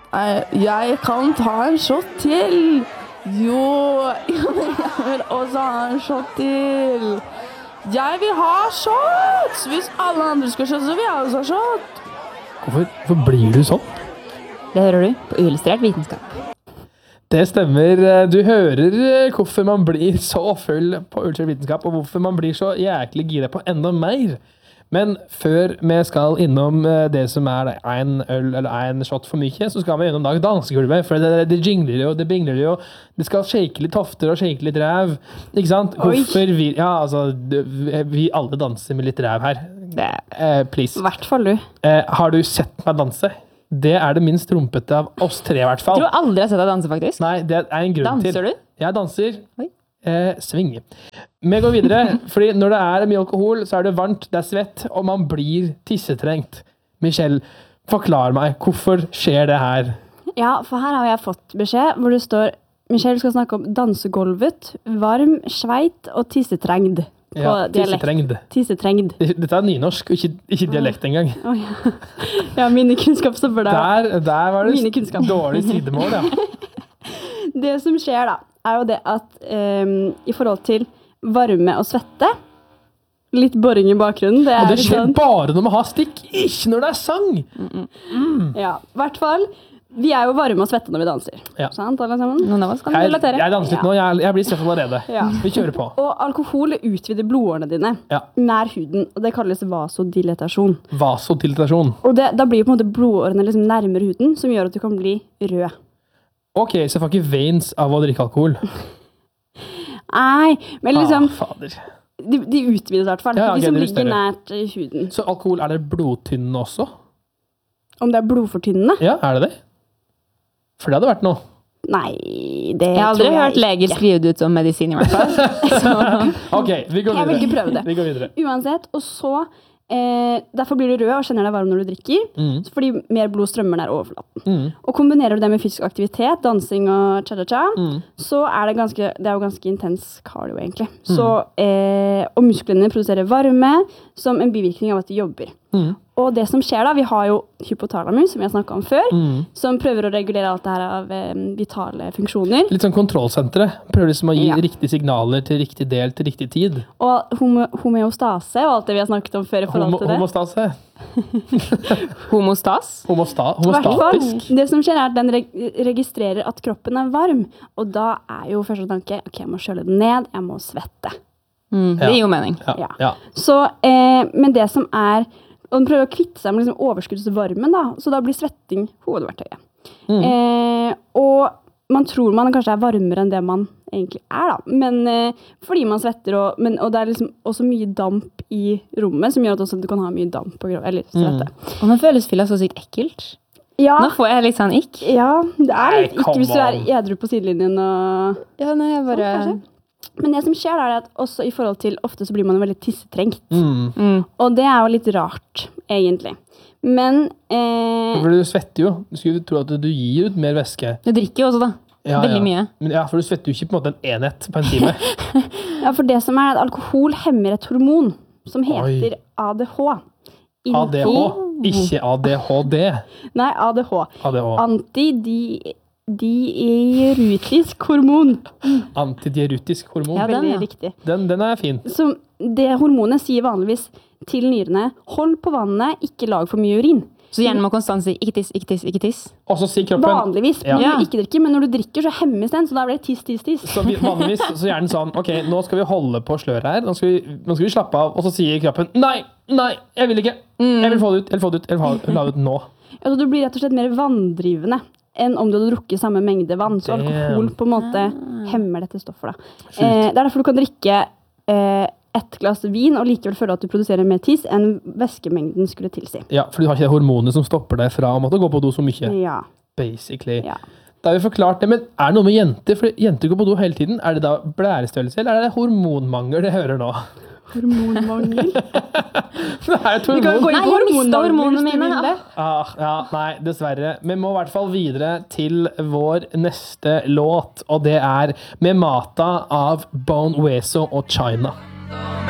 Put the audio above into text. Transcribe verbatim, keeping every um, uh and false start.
eh, jeg kan ta en shot til. Jo, jeg vil også ha en shot til. Jeg vil ha shots. Hvis alle andre skal shot, så vil jeg også ha shot. Hvorfor, hvorfor blir du sånn? Det hører du på Uillustrert vitenskap. Det stemmer. Du hører hvorfor man blir så full på Uillustrert vitenskap, og hvorfor man blir så jæklig gira på enda mer. Men før vi skal innom det som er en øl eller en shot for mye, så skal vi innom dag dansegulvet, for det, det jingler jo, det bingler jo, det skal shake litt hofter og shake litt ræv, ikke sant? Hvorfor vi, ja, altså, vi alle danser med litt ræv her. Det eh, please. I hvert fall du. Eh, har du sett meg danse? Det er det minst rumpete av oss tre i hvert fall. Jeg tror aldri jeg har sett deg danse, faktisk. Nei, det er en grunn Danser til. du? Jeg danser. Oi. Eh, sving. Vi går videre, fordi når det er mye alkohol, så er det varmt, det er svett, og man blir tissetrengt. Michelle, forklar meg, hvorfor skjer det her? Ja, for her har jeg fått beskjed hvor det står Michelle skal snakke om dansegolvet, varm, sveit og tissetrengd. På Ja, dialekt. tissetrengd. Tissetrengd. Dette er nynorsk, og ikke, ikke dialekt engang. Oh, ja. ja, mine kunnskap stopper da. Der, der var det Mine kunnskap. dårlig sidemål, ja. Det som skjer da, er jo det at um, i forhold til varme og svette, litt boring i bakgrunnen, det er Og det skjer sånn, bare når man har stikk, ikke når det er sang. ja, i hvert fall, vi er jo varme og svette når vi danser. Ja. Sant, alle sammen? Noen av oss kan Jeg, relatere. jeg danser litt nå, jeg, jeg blir svett allerede. Ja. Vi kjører på. Og alkohol utvider blodårene dine Ja. nær huden, og det kalles vasodilatasjon. Vasodilatasjon. Og det, da blir på en måte blodårene liksom nærmere huden, som gjør at du kan bli rød. Ok, så jeg får ikke veins av å drikke alkohol. Nei, men liksom, Ah, fader. de, de utvides i hvert fall. Ja, ok, de som det er ligger større. nært i huden. Så alkohol, er det blodtynnende også? Om det er blodfortynnende? Ja, er det det? For det hadde vært noe. Nei, det Jeg har aldri tror jeg hørt leger ikke. skrive det ut som medisin i hvert fall. Så, Ok, vi går Jeg vil videre. ikke prøve det. Vi går videre. Uansett, og så, eh, derfor blir du rød og kjenner deg varm når du drikker, Mm. fordi mer blod strømmer nær overflaten. Mm. Og kombinerer du det med fysisk aktivitet, dansing og cha-cha-cha, Mm. så er det ganske, det er jo ganske intens cardio egentlig. Så, eh, og musklene produserer varme som en bivirkning av at de jobber. Mm. Og det som skjer da, vi har jo hypotalamus, som jeg snakket om før, Mm. som prøver å regulere alt det her av eh, vitale funksjoner. Litt sånn kontrollsentre. Prøver liksom å gi Ja. riktige signaler til riktig del til riktig tid. Og homo homeostase og alt det vi har snakket om før i forhold Homo, til det. homostase. homostas? Homosta, I hvert fall, homostatisk. det som skjer er at den reg registrerer at kroppen er varm, og da er jo første tanke, ok, jeg må kjøle den ned, jeg må svette. Mm, det Ja. gir jo mening. Ja, Ja. ja. Så, eh, men det som er, og den prøver å kvitte seg med liksom overskuddsvarmen da, så da blir svetting hovedverktøyet. Mm. Eh, og man tror man kanskje er varmere enn det man egentlig er da, men eh, fordi man svetter, og, men, og det er liksom også mye damp i rommet, som gjør at også du kan ha mye damp på kroppen, eller svette. Og nå føles fylla så sykt ekkelt. Ja, Nå får jeg litt sånn ikk. ja, det er Nei, litt ikke come hvis du er on. edru på sidelinjen og... Ja, nå er jeg bare... Sånn, kanskje. Men det som skjer da er at også i forhold til, ofte så blir man jo veldig tissetrengt. Mm. Mm. Og det er jo litt rart, egentlig. Men, eh, For du svetter jo. Du skulle tro at du gir ut mer væske. Du drikker jo også da. Ja, Veldig ja. mye. Men ja, for du svetter jo ikke på en måte en enhet på en time. ja, for det som er at alkohol hemmer et hormon som heter A D H. A D H, ikke A D H D. Nei, A D H. A D H. Antidierutisk hormon. Antidierutisk hormon. Ja, den, Veldig ja. riktig. Den, den er fin. Så det hormonet sier vanligvis til nyrene, hold på vannet, ikke lag for mye urin. Så hjernen må konstant si ikke tiss, ikke tiss, ikke tiss. Og så sier kroppen... Vanligvis, Ja. når Ja. du ikke drikker, men når du drikker så hemmes den, så da blir det tiss, tiss, tiss. Så vi, vanligvis så er hjernen sånn, ok, nå skal vi holde på sløret her, nå skal, vi, nå skal vi slappe av, og så sier kroppen, nei, nei, jeg vil ikke, jeg vil få det ut, jeg vil få det ut, jeg vil ha, jeg vil ha det ut nå. Altså, du blir rett og slett mer vanndrivende enn om du hadde drukket samme mengde vann. Så Damn. alkohol på en måte hemmer dette stoffet. Da. Eh, det er derfor du kan drikke eh, ett glass vin og likevel føle at du produserer mer tiss enn væskemengden skulle tilsi. Ja, for du har ikke det hormonet som stopper deg fra å måtte gå på do så mye, Ja. basically. Ja. Da har vi forklart det, men er det noe med jenter? For jenter går på do hele tiden. Er det da blærestørrelse, eller er det hormonmangel det hører nå? Hormonmangel. Det er et Vi kan jo hormon. gå inn Nei, på jeg mistet hormonmangel hormonene hvis du mine. vil det. Ah, ja, nei, dessverre. Vi må i hvert fall videre til vår neste låt, og det er Med Mata av Bone Weso og China.